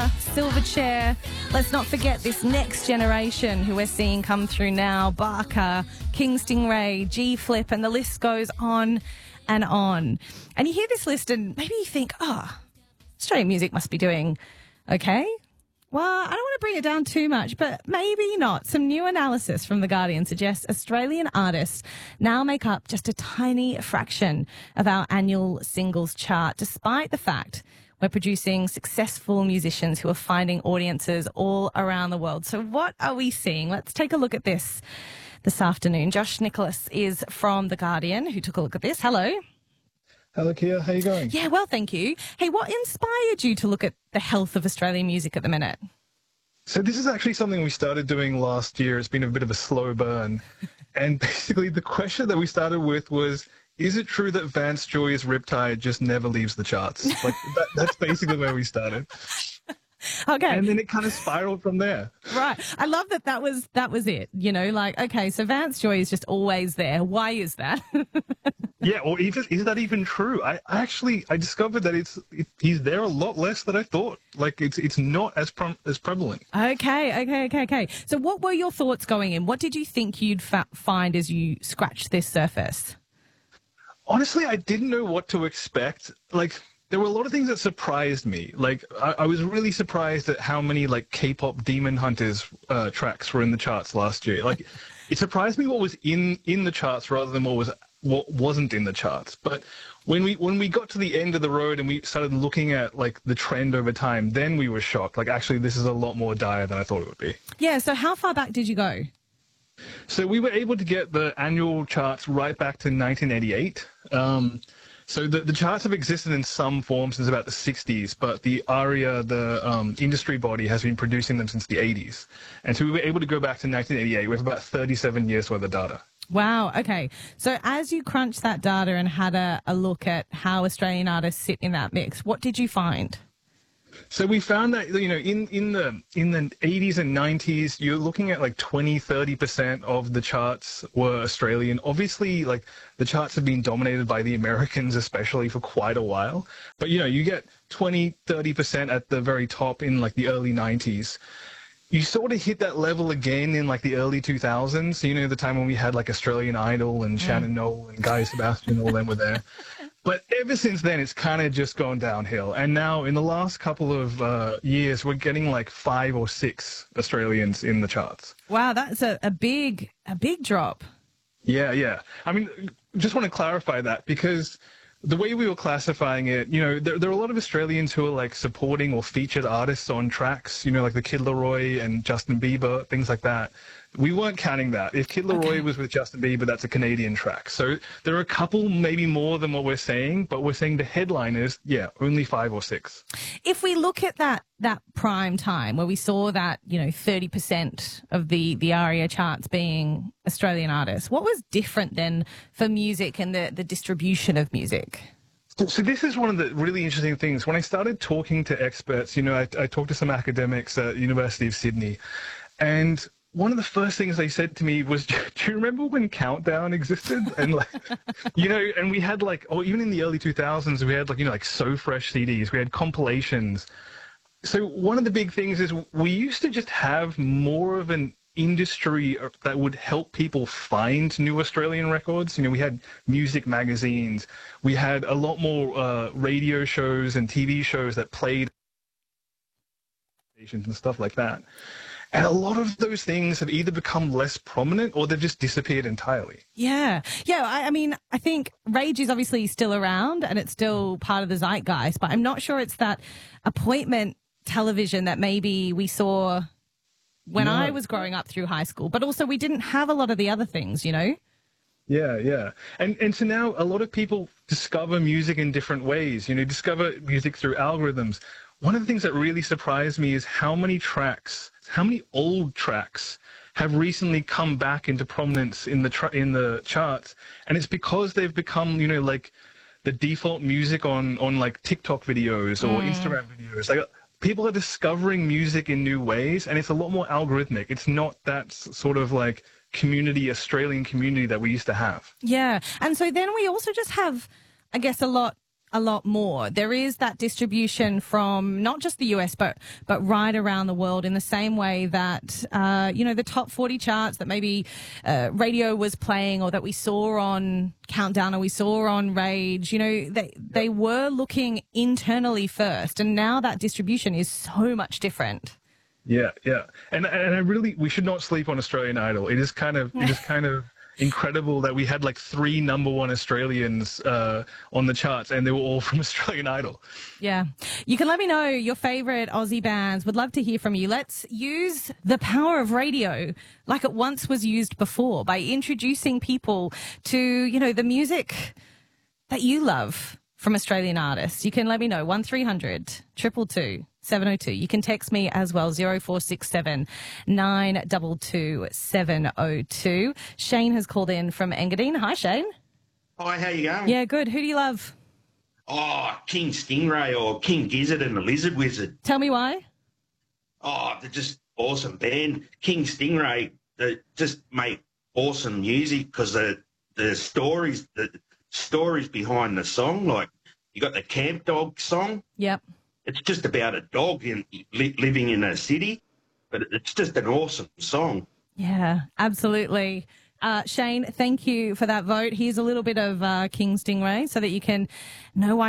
Rihanna, Silverchair. Let's not forget this next generation who we're seeing come through now. Barker, King Stingray, G-Flip, and the list goes on and on. And you hear this list and maybe you think, Australian music must be doing okay. Well, I don't want to bring it down too much, but maybe not. Some new analysis from The Guardian suggests Australian artists now make up just a tiny fraction of our annual singles chart, despite the fact we're producing successful musicians who are finding audiences all around the world. So what are we seeing? Let's take a look at this afternoon. Josh Nicholas is from The Guardian, who took a look at this. Hello. Hello, Kia. How are you going? Yeah, well, thank you. Hey, what inspired you to look at the health of Australian music at the minute? So this is actually something we started doing last year. It's been a bit of a slow burn. And basically the question that we started with was, is it true that Vance Joy's Riptide just never leaves the charts? Like that's basically where we started. Okay. And then it kind of spiraled from there. Right. I love that was it. You know, like, okay, so Vance Joy is just always there. Why is that? Yeah, or even, is that even true? I discovered that he's there a lot less than I thought. Like it's not as prevalent. Okay. So what were your thoughts going in? What did you think you'd find as you scratched this surface? Honestly, I didn't know what to expect. Like, there were a lot of things that surprised me. Like, I was really surprised at how many, like, K-pop Demon Hunters tracks were in the charts last year. Like, it surprised me what was in the charts rather than what wasn't in the charts. But when we got to the end of the road and we started looking at, like, the trend over time, then we were shocked. Like, actually, this is a lot more dire than I thought it would be. Yeah, so how far back did you go? So we were able to get the annual charts right back to 1988. So the charts have existed in some form since about the 60s, but the ARIA, the industry body, has been producing them since the 80s. And so we were able to go back to 1988 with about 37 years worth of data. Wow, okay. So as you crunched that data and had a look at how Australian artists sit in that mix, what did you find? So we found that, you know, in the 80s and 90s, you're looking at like 20-30% of the charts were Australian. Obviously, like, the charts have been dominated by the Americans, especially, for quite a while. But, you know, you get 20-30% at the very top in like the early 90s. You sort of hit that level again in like the early 2000s, you know, the time when we had like Australian Idol and Shannon Noll and Guy Sebastian, all them were there. But ever since then, it's kind of just gone downhill. And now, in the last couple of years, we're getting like 5 or 6 Australians in the charts. Wow, that's a big drop. Yeah. I mean, just want to clarify that because the way we were classifying it, you know, there are a lot of Australians who are like supporting or featured artists on tracks, you know, like the Kid Laroi and Justin Bieber, things like that. We weren't counting that. If Kid Laroi was with Justin Bieber, that's a Canadian track. So there are a couple, maybe more than what we're saying, but we're saying the headline is, only 5 or 6. If we look at that prime time where we saw that, you know, 30% of the ARIA charts being Australian artists, what was different then for music and the distribution of music? So this is one of the really interesting things. When I started talking to experts, you know, I talked to some academics at University of Sydney, and one of the first things they said to me was, do you remember when Countdown existed? And like, you know, and we had like, or even in the early 2000s, we had like, you know, like So Fresh CDs, we had compilations. So one of the big things is we used to just have more of an industry that would help people find new Australian records. You know, we had music magazines, we had a lot more radio shows and TV shows that played and stuff like that. And a lot of those things have either become less prominent or they've just disappeared entirely. Yeah. I mean, I think Rage is obviously still around and it's still part of the zeitgeist, but I'm not sure it's that appointment television that maybe we saw when I was growing up through high school. But also we didn't have a lot of the other things, you know? Yeah. And so now a lot of people discover music in different ways, you know, discover music through algorithms. One of the things that really surprised me is how many old tracks have recently come back into prominence in the charts, and it's because they've become, you know, like the default music on like TikTok videos or Instagram videos. Like, people are discovering music in new ways, and it's a lot more algorithmic. It's not that sort of like Australian community that we used to have. Yeah, and so then we also just have, I guess, a lot a lot more. There is that distribution from not just the US, but right around the world, in the same way that, the top 40 charts that maybe radio was playing, or that we saw on Countdown, or we saw on Rage, they were looking internally first. And now that distribution is so much different. Yeah. And we should not sleep on Australian Idol. It is kind of incredible that we had like 3 number 1 Australians on the charts, and they were all from Australian Idol. Yeah. You can let me know your favourite Aussie bands. Would love to hear from you. Let's use the power of radio like it once was used before, by introducing people to, the music that you love from Australian artists. You can let me know, 1300 222 702. You can text me as well, 0467 922 702. Shane has called in from Engadine. Hi, Shane. Hi, how you going? Yeah, good. Who do you love? Oh, King Stingray or King Gizzard and the Lizard Wizard. Tell me why. Oh, they're just awesome band. King Stingray, they just make awesome music because the stories behind the song, like you got the Camp Dog song. Yep. It's just about a dog living in a city, but it's just an awesome song. Yeah, absolutely. Shane, thank you for that vote. Here's a little bit of King Stingray so that you can know why